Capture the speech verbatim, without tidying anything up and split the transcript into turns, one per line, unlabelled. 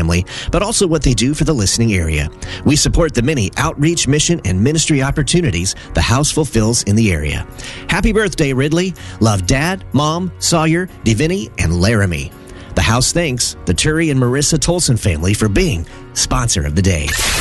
family, but also what they do for the listening area. We support the many outreach, mission, and ministry opportunities the house fulfills in the area. Happy birthday, Ridley. Love Dad, Mom, Sawyer, Divinny, and Laramie. The house thanks the Turi and Marissa Tolson family for being sponsor of the day.